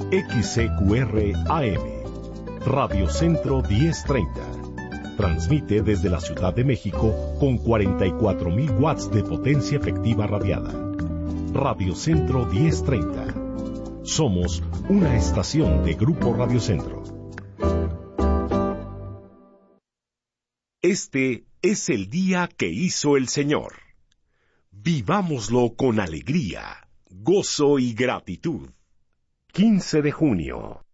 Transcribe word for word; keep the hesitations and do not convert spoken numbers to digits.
X C Q R A M, Radio Centro diez treinta. Transmite desde la Ciudad de México con cuarenta y cuatro mil watts de potencia efectiva radiada. Radio Centro diez treinta. Somos una estación de Grupo Radio Centro. Este es el día que hizo el Señor. Vivámoslo con alegría, gozo y gratitud. quince de junio.